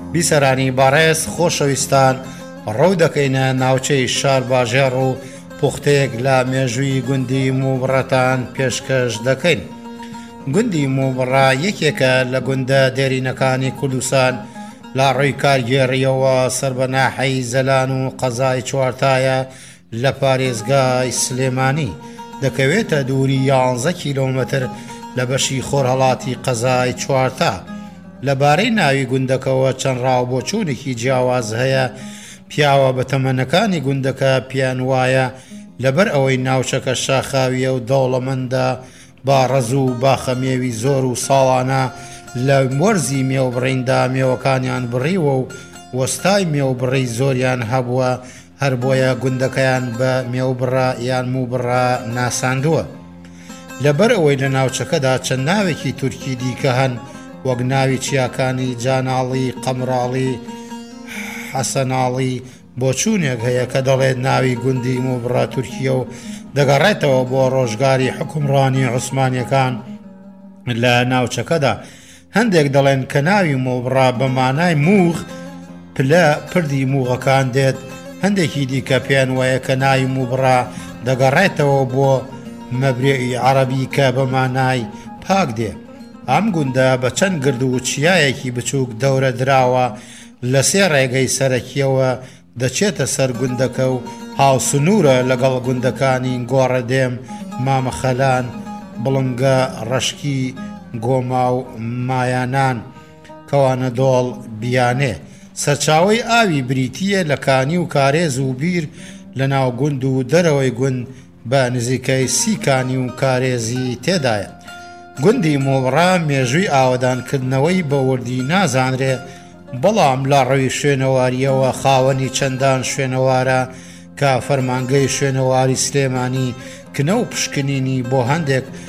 بیسەرانی بەڕێز خۆشەویستان ڕەو دەکەینە ناوچەی شار باژێڕ و پوختەیەک لە مێژووی گوندی مووبڕەتان پێشکەش دەکەین. گوندی مووبڕە یەکێکە لە گوندە دێرینەکانی کوردستان لە ڕێی کارگێڕیەوە سەربەناحەی زەلان و قەزای چوارتایە لە پارێزگای سلێمانی، دەکەوێتە دووری 11 کیلۆمەتر لە بەشی خۆرهەڵاتی قەزای چوارتا. لەبارەی ناوی گوندەکەەوە چەند ڕاوبۆچوونێکی جیاواز هەیە. پیاوە بە تەمەنەکانی گوندەکە پیان وایە لەبەر ئەوەی ناوچەکە شاخاویە و دەوڵەمەندە با ڕەز و باخەمێوی زۆر و ساڵانە لە وەرزی مێوبڕیندا مێوەکانیان بڕیوە و وەستای مێوبڕی زۆریان هەبووە، هەر بۆیە گوندەکەیان بە مێوبڕە یان مووبڕە ناساندووە. لەبەر ئەوەی لە ناوچەکەدا چەند ناوێکی تورکی دیکە هەن، وەک ناوی چیاکانی جاناڵی، قەمراڵی، حەسەناڵی بۆچوونێک هەیە کە دەڵێت ناوی گوندی مووبڕە تورکیە و دەگەڕێتەوە بۆ ڕۆژگاری حکومڕانی عوسمانیەکان لە ناوچەکەدا. هەندێک دەڵێن کە ناوی مووبڕە بە مانای موغ پلە پردی موغەکان دێت، هەندێکی دیکە پێیان وایە کە ناوی مووبڕە دەگەڕێتەوە بۆ مەبرێئی عەرەبی کە بە مانای پاک دێ. ئەم گوندە بە چەند گرد و چیایەکی بچووک دەورە دراوە، لە سێ ڕێگەی سەرەکیەوە دەچێتە سەر گوندەکە و هاوسنوورە لەگەڵ گوندەکانی گۆڕەدێم، مامەخەلان، بڵنگە، ڕەشکی، گۆما و مایانان، کەوانە دۆڵ، بیانێ. سەرچاوەی ئاوی بریتیە لە کانی و کارێز و بیر لە ناو گوند و دەرەوەی گوند بە نزیکەی 30 کانی و کارێزی تێدایە. گوندی مووبڕە مێژووی ئاوەدانکردنەوەی بە وردی نازانرێ، بەڵام لە ڕەوی شوێنەواریەوە خاوەنی چەندان شوێنەوارە کە فەرمانگەی شوێنەواری سلێمانی کنە و پشکنینی بۆ هەندێک